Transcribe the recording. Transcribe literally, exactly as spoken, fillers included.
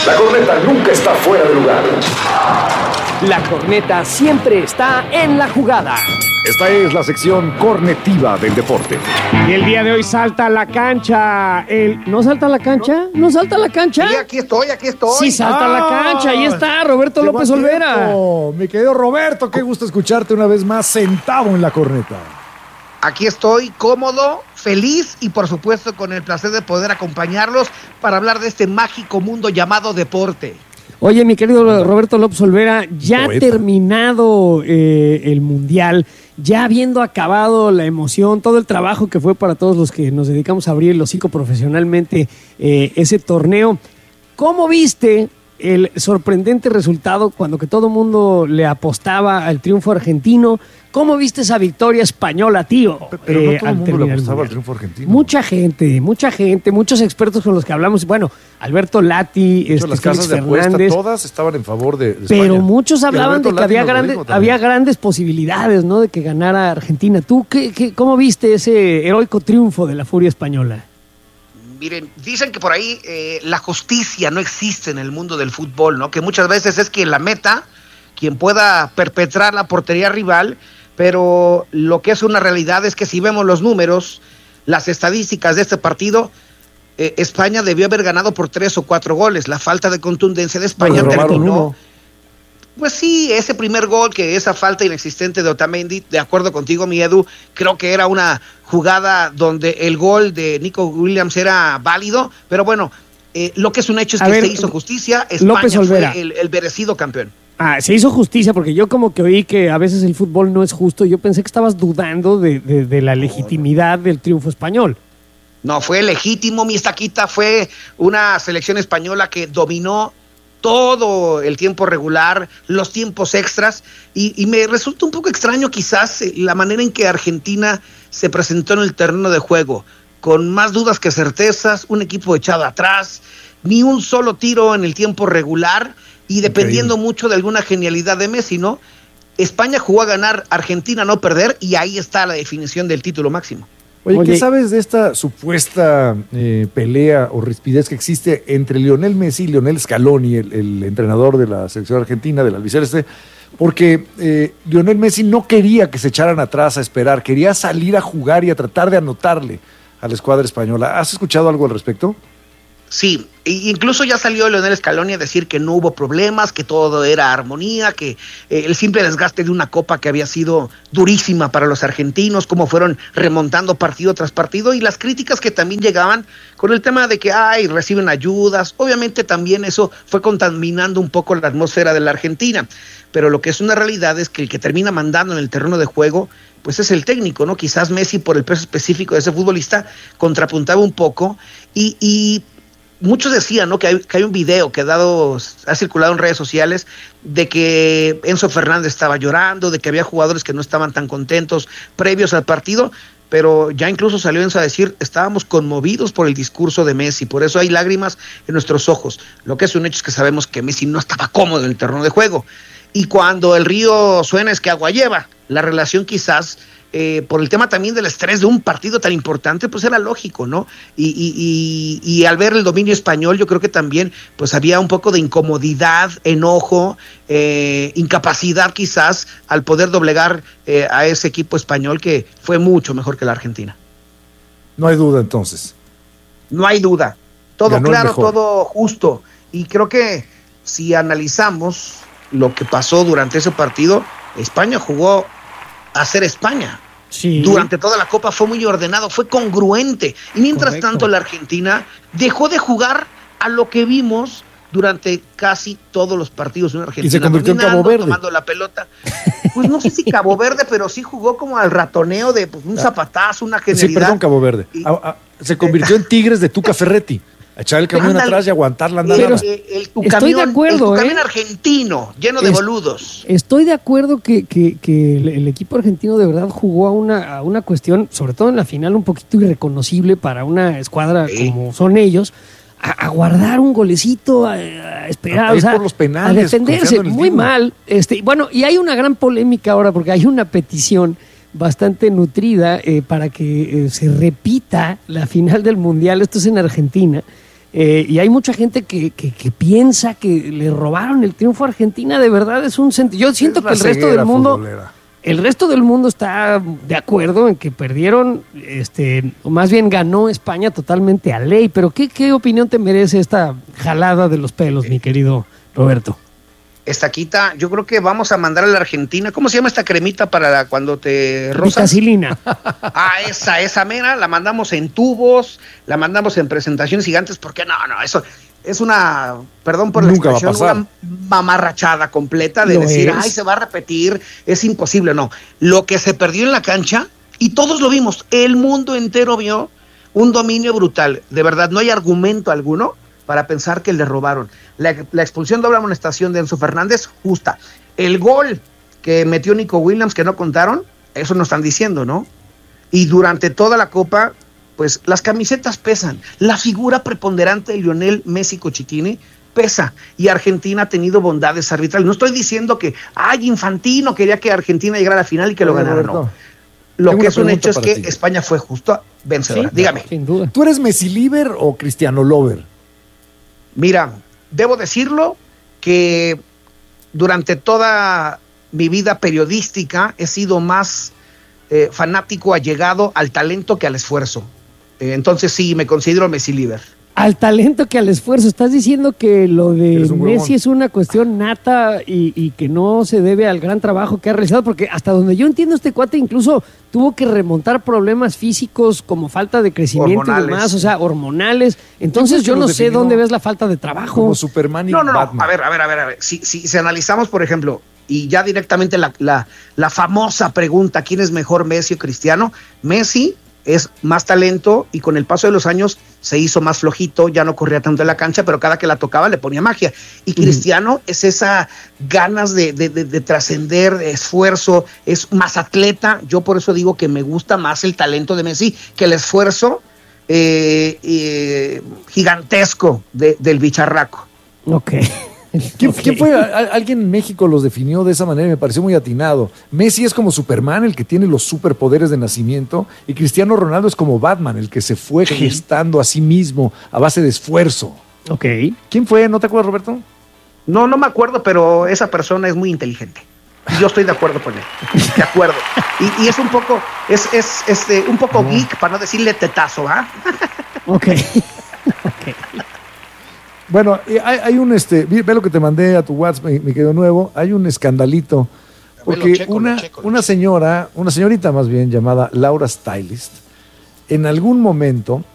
La corneta nunca está fuera de lugar. La corneta siempre está en la jugada. Esta es la sección cornetiva del deporte. Y el día de hoy salta a la cancha. El... ¿No salta a la cancha? ¿No salta a la cancha? Sí, aquí estoy, aquí estoy. Sí, salta a la cancha. Ahí está Roberto López Olvera. Mi querido Roberto, qué gusto escucharte una vez más sentado en la corneta. Aquí estoy, cómodo, feliz y por supuesto con el placer de poder acompañarlos para hablar de este mágico mundo llamado deporte. Oye, mi querido Roberto López Olvera, ya Poeta. terminado eh, el Mundial, ya habiendo acabado la emoción, todo el trabajo que fue para todos los que nos dedicamos a abrir el hocico profesionalmente eh, ese torneo, ¿cómo viste el sorprendente resultado cuando que todo el mundo le apostaba al triunfo argentino? ¿Cómo viste esa victoria española, tío? Pero eh, no todo el mundo le apostaba al triunfo argentino. Mucha gente, mucha gente, muchos expertos con los que hablamos. Bueno, Alberto Lati, de hecho, este, las casas Félix de Fernández, apuesta todas estaban en favor de, de España. Pero muchos hablaban de que había grandes, había grandes posibilidades, ¿no? De que ganara Argentina. ¿Tú qué, qué, cómo viste ese heroico triunfo de la furia española? Miren, dicen que por ahí eh, la justicia no existe en el mundo del fútbol, ¿no? Que muchas veces es quien la meta, quien pueda perpetrar la portería rival, pero lo que es una realidad es que si vemos los números, las estadísticas de este partido, eh, España debió haber ganado por tres o cuatro goles. La falta de contundencia de España pues terminó. Pues sí, ese primer gol, que esa falta inexistente de Otamendi, de acuerdo contigo, mi Edu, creo que era una jugada donde el gol de Nico Williams era válido, pero bueno, eh, lo que es un hecho es A que ver, se hizo justicia, España fue el, el merecido campeón. Ah, se hizo justicia, porque yo como que oí que a veces el fútbol no es justo, yo pensé que estabas dudando de, de, de la legitimidad del triunfo español. No, fue legítimo, mi estaquita, fue una selección española que dominó todo el tiempo regular, los tiempos extras, y, y me resulta un poco extraño quizás la manera en que Argentina se presentó en el terreno de juego, con más dudas que certezas, un equipo echado atrás, ni un solo tiro en el tiempo regular, y dependiendo Increíble. mucho de alguna genialidad de Messi, ¿no? España jugó a ganar, Argentina a no perder, y ahí está la definición del título máximo. Oye, Oye, ¿qué sabes de esta supuesta eh, pelea o rispidez que existe entre Lionel Messi y Lionel Scaloni, el, el entrenador de la selección argentina, del albiceleste? Porque eh, Lionel Messi no quería que se echaran atrás a esperar, quería salir a jugar y a tratar de anotarle a la escuadra española. ¿Has escuchado algo al respecto? Sí, incluso ya salió Lionel Scaloni a decir que no hubo problemas, que todo era armonía, que eh, el simple desgaste de una copa que había sido durísima para los argentinos, cómo fueron remontando partido tras partido, y las críticas que también llegaban con el tema de que ay, reciben ayudas. Obviamente también eso fue contaminando un poco la atmósfera de la Argentina, pero lo que es una realidad es que el que termina mandando en el terreno de juego pues es el técnico, ¿no? Quizás Messi, por el peso específico de ese futbolista, contrapuntaba un poco, y, y muchos decían, ¿no?, que hay, que hay un video que ha dado, ha circulado en redes sociales de que Enzo Fernández estaba llorando, de que había jugadores que no estaban tan contentos previos al partido, pero ya incluso salió Enzo a decir, estábamos conmovidos por el discurso de Messi, por eso hay lágrimas en nuestros ojos. Lo que es un hecho es que sabemos que Messi no estaba cómodo en el terreno de juego, y cuando el río suena es que agua lleva. La relación quizás, eh, por el tema también del estrés de un partido tan importante, pues era lógico, ¿no? Y, y, y, y al ver el dominio español, yo creo que también pues había un poco de incomodidad, enojo, eh, incapacidad quizás al poder doblegar eh, a ese equipo español que fue mucho mejor que la Argentina. No hay duda entonces. No hay duda. Todo Ganó claro, todo justo. Y creo que si analizamos lo que pasó durante ese partido, España jugó a ser España. Sí. Durante toda la Copa fue muy ordenado, fue congruente. Y mientras Correcto. tanto la Argentina dejó de jugar a lo que vimos durante casi todos los partidos en Argentina. Y se convirtió en Cabo Verde. Tomando la pelota. Pues no sé si Cabo Verde, pero sí jugó como al ratoneo de pues, un zapatazo, una genialidad. Sí, perdón, Cabo Verde. Y, a, a, se convirtió en Tigres de Tuca Ferretti. A echar el camión Andale, atrás y aguantar la andada. El, el, el, tu estoy camión, de acuerdo, el tu ¿eh? camión argentino, lleno de es, boludos. Estoy de acuerdo que, que, que el, el equipo argentino de verdad jugó a una, a una cuestión, sobre todo en la final, un poquito irreconocible para una escuadra sí. como son ellos, a, a guardar un golecito, a, a esperar, a, o sea, por los penales, a defenderse muy mismo. mal. Este, bueno, y hay una gran polémica ahora porque hay una petición bastante nutrida eh, para que eh, se repita la final del Mundial. Esto es en Argentina. Eh, y hay mucha gente que, que, que piensa que le robaron el triunfo a Argentina. De verdad es un sentido. Yo siento Es que el resto del mundo, futbolera. el resto del mundo está de acuerdo en que perdieron, este, o más bien ganó España totalmente a ley. Pero ¿qué, qué opinión te merece esta jalada de los pelos, mi querido Roberto? Estaquita, yo creo que vamos a mandar a la Argentina. ¿Cómo se llama esta cremita para la- cuando te rozas? Vitacilina. Ah, esa, esa mera, la mandamos en tubos, la mandamos en presentaciones gigantes, porque no, no, eso es una, perdón por la Nunca va a expresión, una mamarrachada completa de Lo decir, es. ay, se va a repetir, es imposible, no. Lo que se perdió en la cancha, y todos lo vimos, el mundo entero vio un dominio brutal, de verdad, no hay argumento alguno para pensar que le robaron. La, la expulsión doble amonestación de Enzo Fernández, justa. El gol que metió Nico Williams, que no contaron, eso nos están diciendo, ¿no? Y durante toda la Copa, pues las camisetas pesan. La figura preponderante de Lionel Messi Cochitini pesa. Y Argentina ha tenido bondades arbitrales. No estoy diciendo que, ay, Infantino quería que Argentina llegara a la final y que lo Oye, ganara, Roberto, no. Lo tengo que una es un pregunta hecho es para que ti. España fue justo vencedora. Sí, Dígame. Sin duda. ¿Tú eres Messi Liver o Cristiano Lover? Mira, debo decirlo que durante toda mi vida periodística he sido más eh, fanático, allegado al talento que al esfuerzo. Eh, entonces sí, me considero Messi Liver. Al talento que al esfuerzo. Estás diciendo que lo de Eres un huevón. Messi es una cuestión nata y, y que no se debe al gran trabajo que ha realizado, porque hasta donde yo entiendo, este cuate incluso tuvo que remontar problemas físicos como falta de crecimiento Hormonales. y demás, o sea, hormonales. Entonces que yo los no sé definió dónde ves la falta de trabajo. Como Superman y No, no, no. Batman. A ver, a ver, a ver, a ver. Si, si, si analizamos, por ejemplo, y ya directamente la, la, la famosa pregunta, ¿quién es mejor, Messi o Cristiano? Messi es más talento y con el paso de los años se hizo más flojito, ya no corría tanto en la cancha, pero cada que la tocaba le ponía magia. Y Cristiano es esa ganas de, de, de, de trascender, de esfuerzo, es más atleta. Yo por eso digo que me gusta más el talento de Messi que el esfuerzo eh, eh, gigantesco de, del bicharraco. Ok. ¿Quién, Ok. quién fue? A- a- alguien en México los definió de esa manera y me pareció muy atinado. Messi es como Superman, el que tiene los superpoderes de nacimiento, y Cristiano Ronaldo es como Batman, el que se fue Sí. gestando a sí mismo a base de esfuerzo. Ok. ¿Quién fue? ¿No te acuerdas, Roberto? No, no me acuerdo, pero esa persona es muy inteligente. Y yo estoy de acuerdo con él. De acuerdo. Y, y es un poco, es, es este, un poco geek, para no decirle tetazo, ¿ah? Ok. Ok. Bueno, eh, hay, hay un, este, ve ve lo que te mandé a tu WhatsApp, mi, mi querido nuevo, hay un escandalito, porque Lo checo, lo una, checo, lo una checo. señora, una señorita más bien, llamada Laura Stylist, en algún momento